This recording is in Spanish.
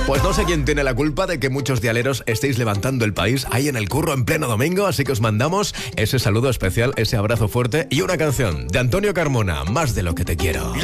Pues no sé quién tiene la culpa de que muchos dialeros estéis levantando el país ahí en el curro en pleno domingo, así que os mandamos ese saludo especial, ese abrazo fuerte y una canción de Antonio Carmona, Más de lo que te quiero.